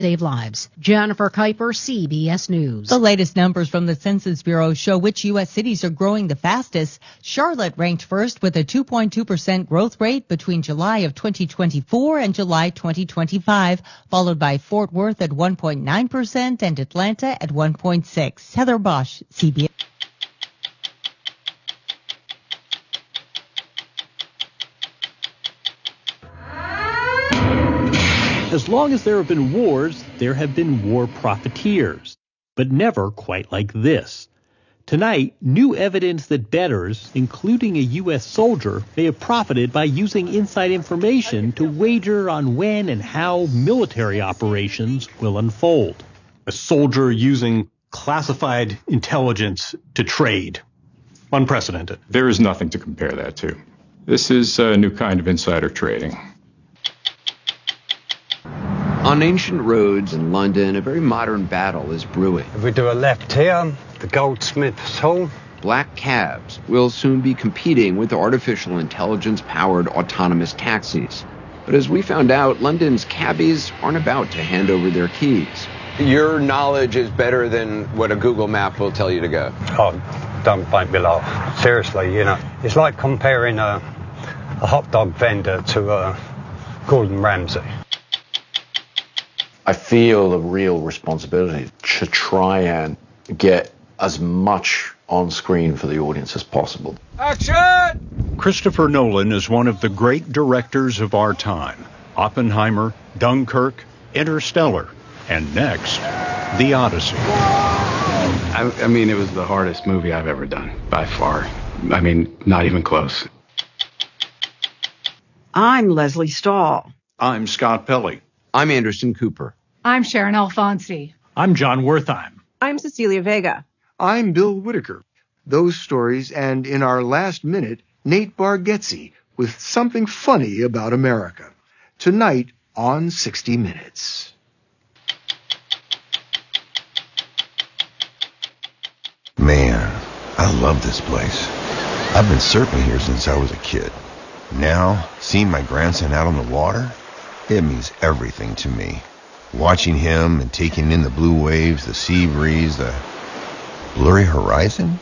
Save lives. Jennifer Kuiper, CBS News. The latest numbers from the Census Bureau show which U.S. cities are growing the fastest. Charlotte ranked first with a 2.2% growth rate between July of 2024 and July 2025, followed by Fort Worth at 1.9% and Atlanta at 1.6%. Heather Bosch, CBS. As long as there have been wars, there have been war profiteers, but never quite like this. Tonight, new evidence that bettors, including a U.S. soldier, may have profited by using inside information to wager on when and how military operations will unfold. A soldier using classified intelligence to trade. Unprecedented. There is nothing to compare that to. This is a new kind of insider trading. On ancient roads in London, a very modern battle is brewing. If we do a left here, the Goldsmiths Hall. Black cabs will soon be competing with artificial intelligence-powered autonomous taxis. But as we found out, London's cabbies aren't about to hand over their keys. Your knowledge is better than what a Google map will tell you to go. Oh, don't make me laugh. Seriously, it's like comparing a hot dog vendor to Gordon Ramsay. I feel a real responsibility to try and get as much on screen for the audience as possible. Action! Christopher Nolan is one of the great directors of our time. Oppenheimer, Dunkirk, Interstellar, and next, The Odyssey. I mean, it was the hardest movie I've ever done, by far. I mean, not even close. I'm Leslie Stahl. I'm Scott Pelley. I'm Anderson Cooper. I'm Sharon Alfonsi. I'm John Wertheim. I'm Cecilia Vega. I'm Bill Whitaker. Those stories, and in our last minute, Nate Bargatze with something funny about America. Tonight on 60 Minutes. Man, I love this place. I've been surfing here since I was a kid. Now, seeing my grandson out on the water, it means everything to me. Watching him and taking in the blue waves, the sea breeze, the blurry horizon.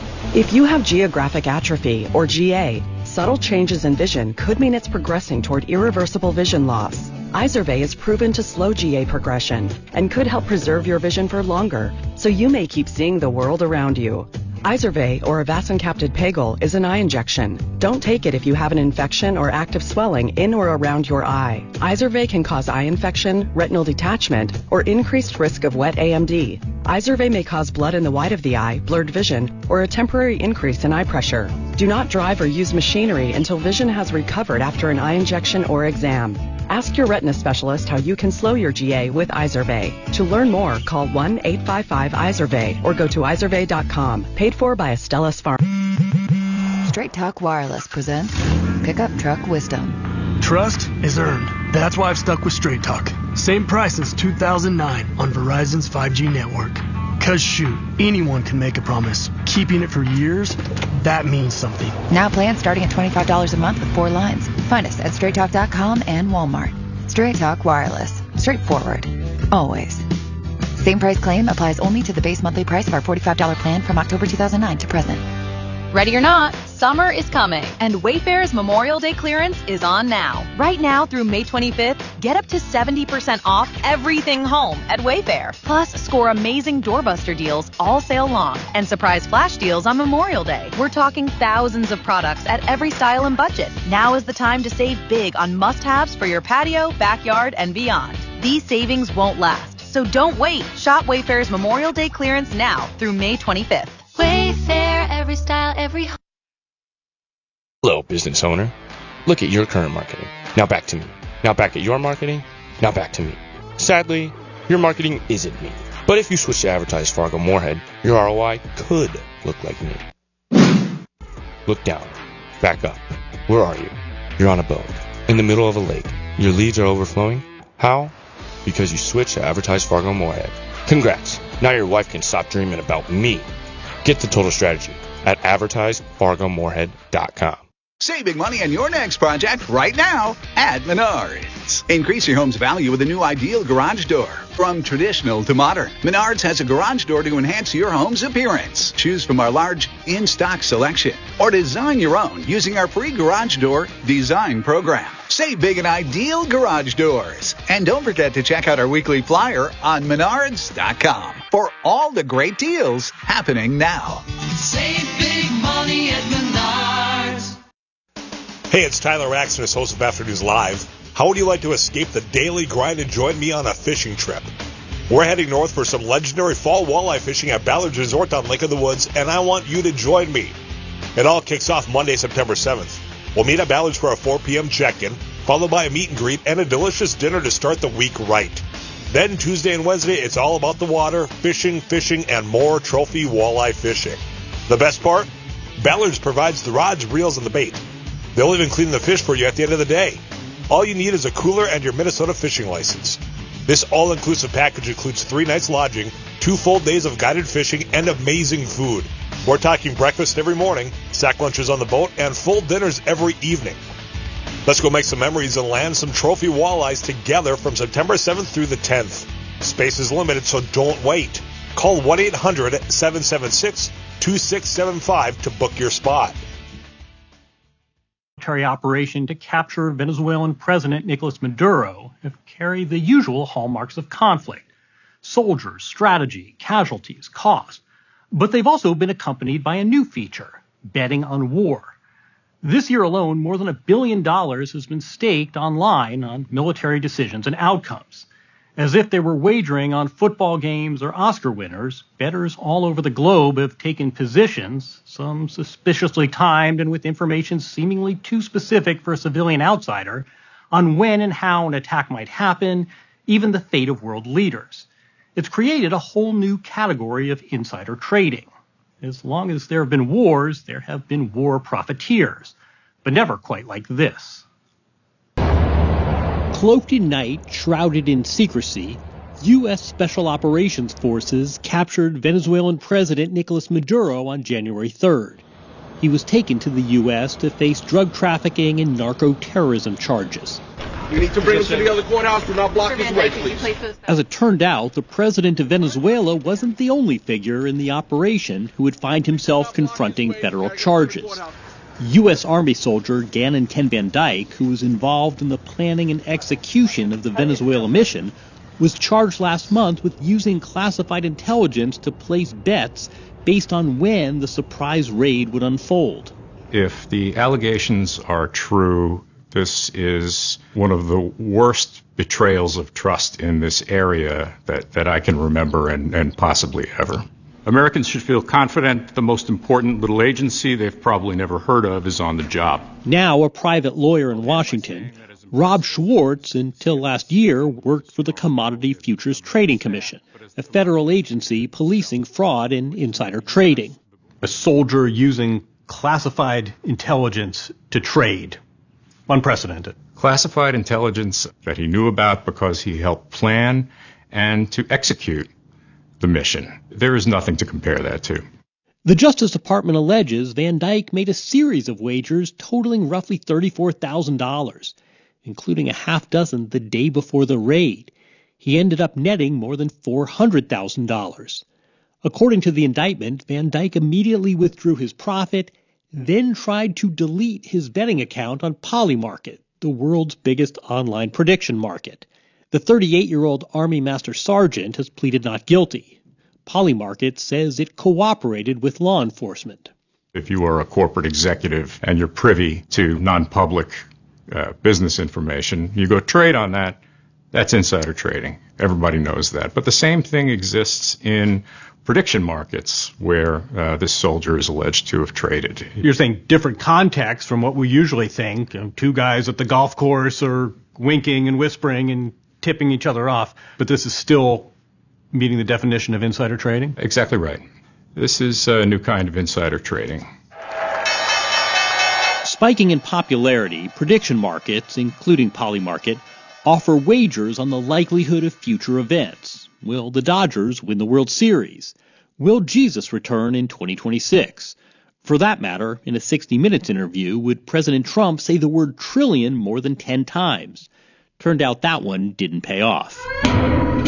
If you have geographic atrophy, or GA, subtle changes in vision could mean it's progressing toward irreversible vision loss. Izervay is proven to slow GA progression and could help preserve your vision for longer, so you may keep seeing the world around you. Izervay, or avacincaptad pegol, is an eye injection. Don't take it if you have an infection or active swelling in or around your eye. Izervay can cause eye infection, retinal detachment, or increased risk of wet AMD. Izervay may cause blood in the white of the eye, blurred vision, or a temporary increase in eye pressure. Do not drive or use machinery until vision has recovered after an eye injection or exam. Ask your retina specialist how you can slow your GA with Izervay. To learn more, call 1-855-IZERVAY or go to izervay.com. Paid for by Astellas Pharma. Straight Talk Wireless presents Pickup Truck Wisdom. Trust is earned. That's why I've stuck with Straight Talk. Same price as 2009 on Verizon's 5G network. Cause shoot, anyone can make a promise. Keeping it for years, that means something. Now plans starting at $25 a month with 4 lines. Find us at straighttalk.com and Walmart. Straight Talk Wireless. Straightforward. Always. Same price claim applies only to the base monthly price of our $45 plan from October 2009 to present. Ready or not, summer is coming, and Wayfair's Memorial Day clearance is on now. Right now through May 25th, get up to 70% off everything home at Wayfair. Plus, score amazing doorbuster deals all sale long and surprise flash deals on Memorial Day. We're talking thousands of products at every style and budget. Now is the time to save big on must-haves for your patio, backyard, and beyond. These savings won't last, so don't wait. Shop Wayfair's Memorial Day clearance now through May 25th. Wayfair, every style, every home. Hello, business owner. Look at your current marketing. Now back to me. Now back at your marketing. Now back to me. Sadly, your marketing isn't me. But if you switch to advertise Fargo Moorhead, your ROI could look like me. Look down. Back up. Where are you? You're on a boat. In the middle of a lake. Your leads are overflowing. How? Because you switched to advertise Fargo Moorhead. Congrats. Now your wife can stop dreaming about me. Get the total strategy at advertisefargomoorhead.com. Save big money on your next project right now at Menards. Increase your home's value with a new Ideal garage door. From traditional to modern, Menards has a garage door to enhance your home's appearance. Choose from our large in-stock selection or design your own using our free garage door design program. Save big and ideal garage doors. And don't forget to check out our weekly flyer on Menards.com for all the great deals happening now. Save big money at Menards. Hey, it's Tyler Axton, host of Afternoons Live. How would you like to escape the daily grind and join me on a fishing trip? We're heading north for some legendary fall walleye fishing at Ballard's Resort on Lake of the Woods, and I want you to join me. It all kicks off Monday, September 7th. We'll meet at Ballard's for a 4 p.m. check-in, followed by a meet and greet and a delicious dinner to start the week right. Then Tuesday and Wednesday, it's all about the water, fishing, and more trophy walleye fishing. The best part? Ballard's provides the rods, reels, and the bait. They'll even clean the fish for you at the end of the day. All you need is a cooler and your Minnesota fishing license. This all-inclusive package includes 3 nights lodging, 2 full days of guided fishing, and amazing food. We're talking breakfast every morning, sack lunches on the boat, and full dinners every evening. Let's go make some memories and land some trophy walleyes together from September 7th through the 10th. Space is limited, so don't wait. Call 1-800-776-2675 to book your spot. Military operation to capture Venezuelan President Nicolas Maduro have carried the usual hallmarks of conflict: soldiers, strategy, casualties, cost. But they've also been accompanied by a new feature: betting on war. This year alone, more than $1 billion has been staked online on military decisions and outcomes. As if they were wagering on football games or Oscar winners, bettors all over the globe have taken positions, some suspiciously timed and with information seemingly too specific for a civilian outsider, on when and how an attack might happen, even the fate of world leaders. It's created a whole new category of insider trading. As long as there have been wars, there have been war profiteers, but never quite like this. Cloaked in night, shrouded in secrecy, U.S. Special Operations Forces captured Venezuelan President Nicolas Maduro on January 3rd. He was taken to the U.S. to face drug trafficking and narco-terrorism charges. You need to bring him to the other courthouse. Do not block his way, please. As it turned out, the president of Venezuela wasn't the only figure in the operation who would find himself confronting federal charges. U.S. Army soldier Gannon Ken Van Dyke, who was involved in the planning and execution of the Venezuela mission, was charged last month with using classified intelligence to place bets based on when the surprise raid would unfold. If the allegations are true, this is one of the worst betrayals of trust in this area that I can remember and possibly ever. Americans should feel confident the most important little agency they've probably never heard of is on the job. Now a private lawyer in Washington, Rob Schwartz, until last year, worked for the Commodity Futures Trading Commission, a federal agency policing fraud and insider trading. A soldier using classified intelligence to trade. Unprecedented. Classified intelligence that he knew about because he helped plan and to execute the mission. There is nothing to compare that to. The Justice Department alleges Van Dyke made a series of wagers totaling roughly $34,000, including a half dozen the day before the raid. He ended up netting more than $400,000. According to the indictment, Van Dyke immediately withdrew his profit, then tried to delete his betting account on Polymarket, the world's biggest online prediction market. The 38-year-old Army Master Sergeant has pleaded not guilty. Polymarket says it cooperated with law enforcement. If you are a corporate executive and you're privy to non-public business information, you go trade on that, that's insider trading. Everybody knows that. But the same thing exists in prediction markets where this soldier is alleged to have traded. You're saying different context from what we usually think. Two guys at the golf course are winking and whispering and tipping each other off. But this is still meeting the definition of insider trading? Exactly right. This is a new kind of insider trading. Spiking in popularity, prediction markets, including Polymarket, offer wagers on the likelihood of future events. Will the Dodgers win the World Series? Will Jesus return in 2026? For that matter, in a 60 Minutes interview, would President Trump say the word trillion more than 10 times? Turned out that one didn't pay off.